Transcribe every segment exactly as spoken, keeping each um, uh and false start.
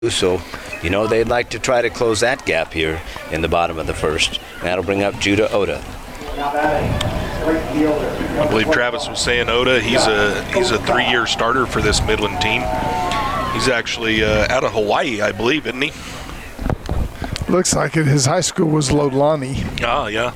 So, you know, they'd like to try to close that gap here in the bottom of the first. That'll bring up Judah Oda. I believe Travis was saying Oda, he's a he's a three-year starter for this Midland team. He's actually uh, out of Hawaii, I believe, isn't he? Looks like it. His high school was Lolani. Ah, yeah.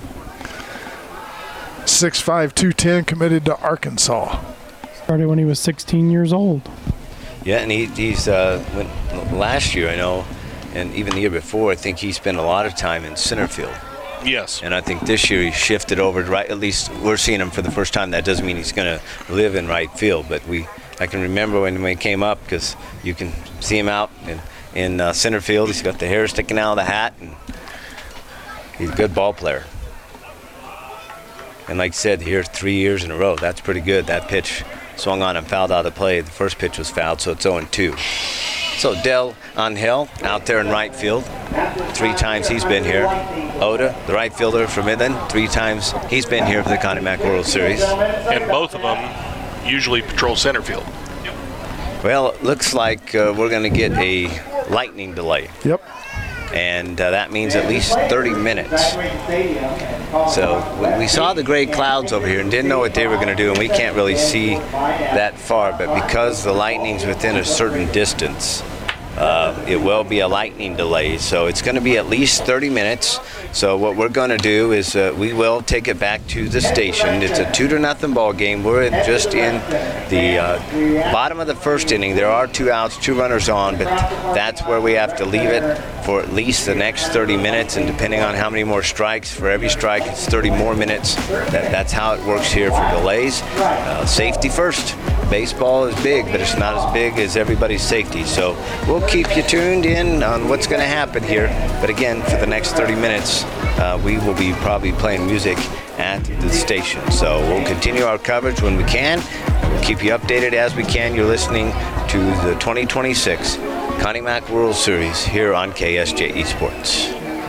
six five, two ten, committed to Arkansas. Started when he was sixteen years old. Yeah, and he, he's uh, went last year, I know, and even the year before, I think he spent a lot of time in center field. Yes. And I think this year he shifted over to right. At least we're seeing him for the first time. That doesn't mean he's going to live in right field, but we I can remember when, when he came up because you can see him out in, in uh, center field. He's got the hair sticking out of the hat, and he's a good ball player. And like I said, here three years in a row, that's pretty good. That pitch swung on and fouled out of play. The first pitch was fouled, so it's oh and two. So Del Angel out there in right field. Three times he's been here. Oda, the right fielder for Midland, three times he's been here for the Connie Mack World Series. And both of them usually patrol center field. Well, it looks like uh, we're going to get a lightning delay. Yep. And uh, that means at least thirty minutes. So we, we saw the gray clouds over here and didn't know what they were going to do, and we can't really see that far. But because the lightning's within a certain distance, uh, it will be a lightning delay. So it's going to be at least thirty minutes. So what we're going to do is uh, we will take it back to the station. It's a two to nothing ball game. We're in, just in the uh, bottom of the first inning. There are two outs, two runners on, but that's where we have to leave it for at least the next thirty minutes. And depending on how many more strikes, for every strike, it's thirty more minutes. That, that's how it works here for delays. Uh, safety first. Baseball is big, but it's not as big as everybody's safety. So we'll keep you tuned in on what's going to happen here. But again, for the next thirty minutes, uh, we will be probably playing music at the station. So we'll continue our coverage when we can. We'll keep you updated as we can. You're listening to the twenty twenty-six Connie Mack World Series here on K S J E Sports.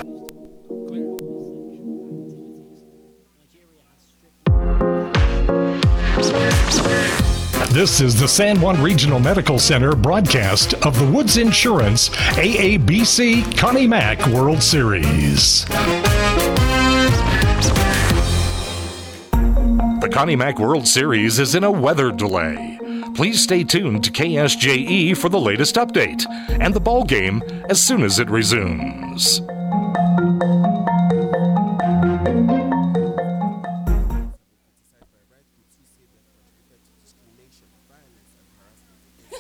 This is the San Juan Regional Medical Center broadcast of the Woods Insurance A A B C Connie Mack World Series. The Connie Mack World Series is in a weather delay. Please stay tuned to K S J E for the latest update and the ball game as soon as it resumes.